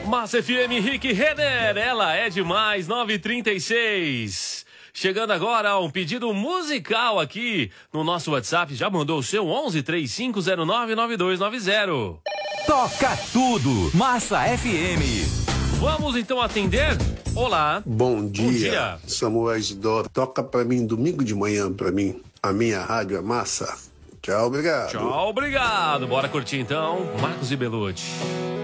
Massa FM, Rick Renner, ela é demais, 9h36. Chegando agora um pedido musical aqui no nosso WhatsApp. Já mandou o seu 1135099290. Toca tudo, Massa FM. Vamos então atender? Olá. Bom dia. Samuel Isidoro. Toca pra mim domingo de manhã pra mim. A minha rádio é Massa. Tchau, obrigado. Tchau, obrigado. Bora curtir então. Marcos e Belucci.